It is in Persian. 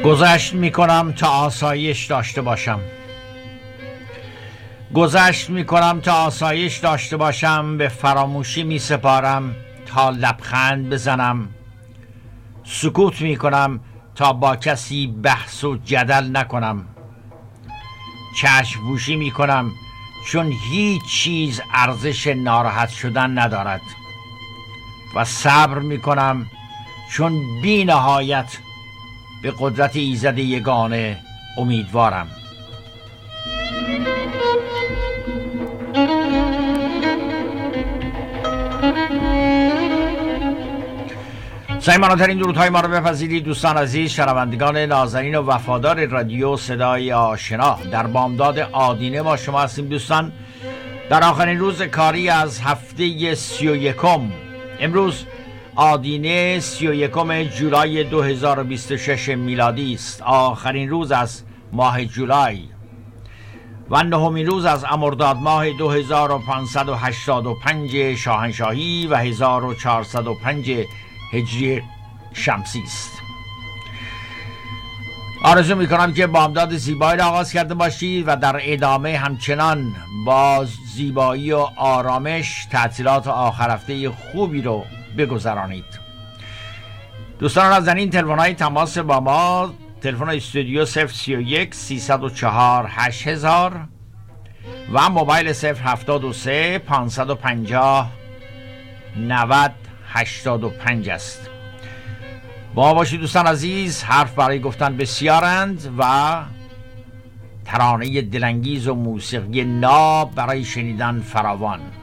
گذشت میکنم تا آسایش داشته باشم. گذشت میکنم تا آسایش داشته باشم. به فراموشی میسپارم تا لبخند بزنم. سکوت میکنم تا با کسی بحث و جدل نکنم. چشم پوشی میکنم چون هیچ چیز ارزش ناراحت شدن ندارد و صبر میکنم چون بی نهایت به قدرت ایزد یگانه امیدوارم. سعیماناترین درودهای ما رو بپذیرید دوستان عزیز، شنوندگان نازنین و وفادار رادیو صدای آشنا. در بامداد آدینه با شما هستیم دوستان، در آخرین روز کاری از هفته 31. امروز آدینه 31 جولای 2026 میلادی است، آخرین روز از ماه جولای و نهمین روز از مرداد ماه 2585 شاهنشاهی و 1405 هجری شمسی است. آرزو میکنم که بامداد زیبایی را آغاز کرده باشید و در ادامه همچنان با زیبایی و آرامش تعطیلات آخر هفته خوبی رو بگذرانید. دوستان نازنین، تلفن‌های تماس با ما: تلفن استودیو 031 304 8000 و موبایل 073 550 90 85 است. با ما باشید دوستان عزیز. حرف برای گفتن بسیارند و ترانه دلانگیز و موسیقی ناب برای شنیدن فراوان.